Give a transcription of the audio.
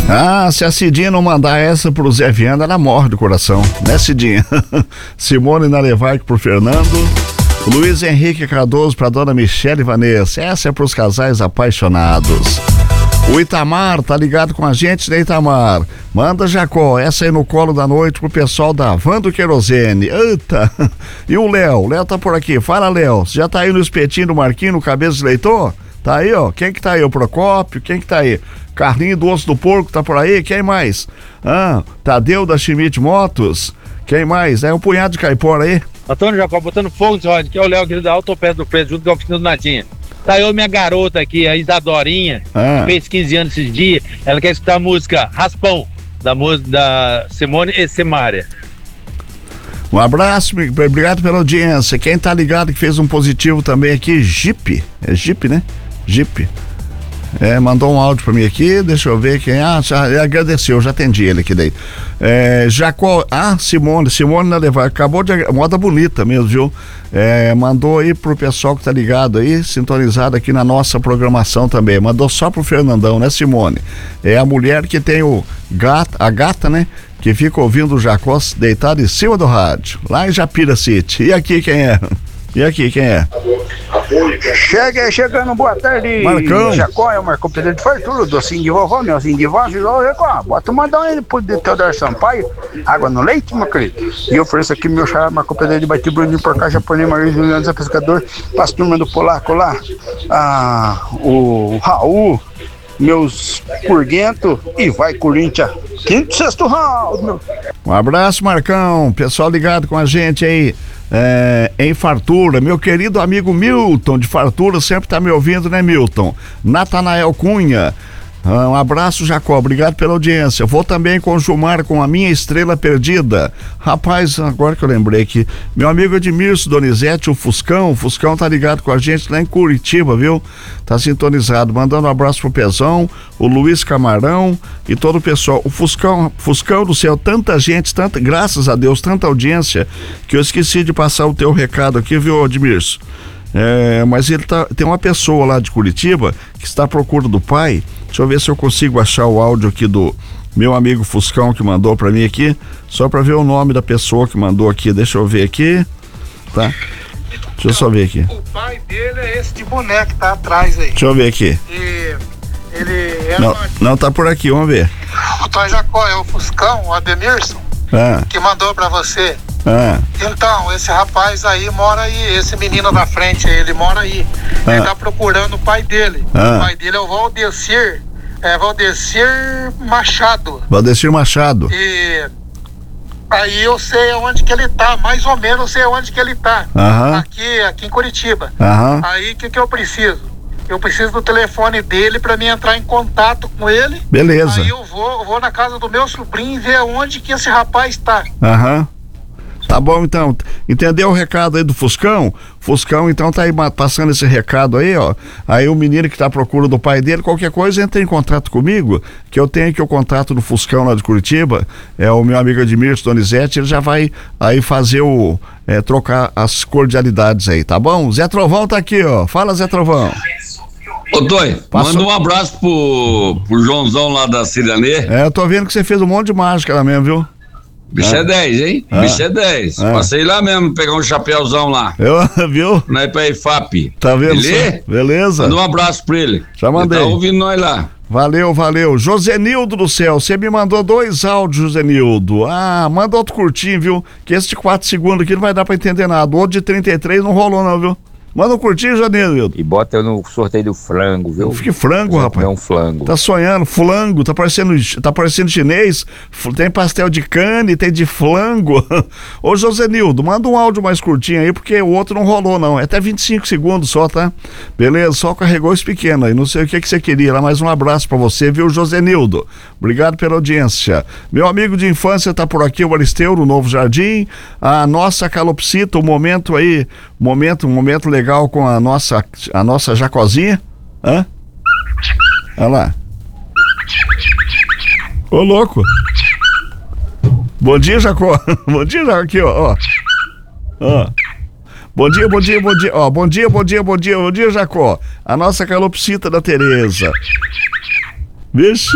Ah, se a Cidinha não mandar essa pro Zé Viana, ela morre do coração, né, Cidinha? Simone Nalevarque pro Fernando. Luiz Henrique Cardoso pra dona Michele Vanessa. Essa é pros casais apaixonados. O Itamar tá ligado com a gente, né, Itamar? Manda, Jacó, essa aí no colo da noite pro pessoal da Van do Querosene. Eita! E o Léo tá por aqui. Fala, Léo, você já tá aí no espetinho do Marquinho, no Cabeça de Leitor? Tá aí, ó. Quem que tá aí? O Procópio? Quem que tá aí? Carlinho do Osso do Porco tá por aí? Quem mais? Tadeu da Schmidt Motos? Quem mais? É um punhado de caipora aí. Antônio Jacó, botando fogo nesse rádio, que é o Léo, aquele da Autopeça do Preto, junto com a oficina do Natinha. Tá eu, minha garota aqui, a Isadorinha, fez 15 anos esses dias. Ela quer escutar a música Raspão, da Simone e Simária. Um abraço, obrigado pela audiência. Quem tá ligado que fez um positivo também aqui, Jeep. É Jeep, né? Jeep. Mandou um áudio pra mim aqui, deixa eu ver quem. Já agradeceu, já atendi ele aqui daí. Jacó, Simone Nalevar, acabou de. Moda bonita mesmo, viu? Mandou aí pro pessoal que tá ligado aí, sintonizado aqui na nossa programação também. Mandou só pro Fernandão, né, Simone? É a mulher que tem a gata, né? Que fica ouvindo o Jacó deitado em cima do rádio, lá em Japira City. E aqui quem é? Chegando, boa tarde. Marcão. Jacó, é o Marcão Pedro de Fartura, docinho de vovó, melzinho de vó, Jacó. Bota mandar ele pro Teodoro Sampaio, água no leite, meu querido. E eu ofereço aqui meu xará, Marcão Pedro de Baiti, Bruninho, Porcá, Japonês, Maria Juliana, Zé Pescador, as turmas do Polaco lá, o Raul, meus Curguento e vai Corinthians, quinto, sexto round, meu. Um abraço, Marcão, pessoal ligado com a gente aí. Em Fartura, meu querido amigo Milton de Fartura sempre tá me ouvindo, né, Milton? Natanael Cunha, um abraço, Jacó, obrigado pela audiência. Vou também conjumar com a minha estrela perdida. Rapaz, agora que eu lembrei aqui, meu amigo Edmilson Donizete, o Fuscão tá ligado com a gente lá em Curitiba, viu? Tá sintonizado, mandando um abraço pro Pezão, o Luiz Camarão e todo o pessoal. O Fuscão do céu, tanta gente, graças a Deus, tanta audiência, que eu esqueci de passar o teu recado aqui, viu, Edmilson? Mas tem uma pessoa lá de Curitiba que está à procura do pai. Deixa eu ver se eu consigo achar o áudio aqui do meu amigo Fuscão que mandou pra mim aqui, só pra ver o nome da pessoa que mandou aqui. Deixa eu ver aqui, tá? Deixa eu só ver aqui. O pai dele é esse de boneco que tá atrás aí. Deixa eu ver aqui. E ele é... Não, tá por aqui, vamos ver. O Tom Jacó é o Fuscão, o Ademirson, que mandou pra você. Então, esse rapaz aí mora aí, esse menino da frente aí, ele mora aí. Ele tá procurando o pai dele. O pai dele é o Valdecir Machado. Valdecir Machado. E aí eu sei onde que ele tá, mais ou menos sei onde que ele tá. Aqui em Curitiba. Aí o que eu preciso? Eu preciso do telefone dele pra mim entrar em contato com ele. Beleza. Aí eu vou na casa do meu sobrinho e ver onde que esse rapaz tá. Tá bom, então, entendeu o recado aí do Fuscão? Fuscão, então, tá aí passando esse recado aí, ó. Aí o menino que tá à procura do pai dele, qualquer coisa, entra em contato comigo, que eu tenho aqui o contato do Fuscão lá de Curitiba, é o meu amigo Edmilson Donizete, ele já vai aí fazer trocar as cordialidades aí, tá bom? Zé Trovão tá aqui, ó. Fala, Zé Trovão. Ô, Toy, manda um abraço pro Joãozão lá da Ciranê. Eu tô vendo que você fez um monte de mágica lá mesmo, viu? Bicho é 10, hein? Bicho é 10. Passei lá mesmo, pegar um chapéuzão lá. Viu? Na IFAP. Tá vendo? Beleza? Manda um abraço pra ele. Já mandei. Ele tá ouvindo nós lá. Valeu. Josenildo do céu, você me mandou 2 áudios, Josenildo. Manda outro curtinho, viu? Que esse de 4 segundos aqui não vai dar pra entender nada. O outro de 33 não rolou não, viu? Manda um curtinho, Josenildo. E bota eu no sorteio do frango, viu? Que frango, rapaz? É um flango. Tá sonhando, flango, tá parecendo chinês. Tem pastel de cane, tem de flango. Ô, Josenildo, manda um áudio mais curtinho aí, porque o outro não rolou, não. É até 25 segundos só, tá? Beleza, só carregou esse pequeno aí. Não sei o que você queria lá, mas um abraço pra você, viu, Josenildo? Obrigado pela audiência. Meu amigo de infância tá por aqui, o Aristeu, no Novo Jardim. A nossa calopsita, um momento legal com a nossa Jacozinha. Olha lá. Ô, louco. Bom dia, Jacó. Bom dia, Jacó. Aqui, ó. Bom dia. Ó, bom dia, Jacó. A nossa calopsita da Tereza. Vixe.